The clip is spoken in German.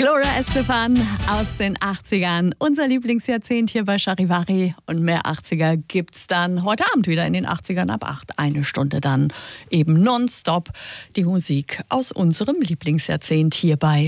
Gloria Estefan aus den 80ern. Unser Lieblingsjahrzehnt hier bei Charivari. Und mehr 80er gibt's dann heute Abend wieder in den 80ern ab 8. Eine Stunde dann eben nonstop die Musik aus unserem Lieblingsjahrzehnt hier bei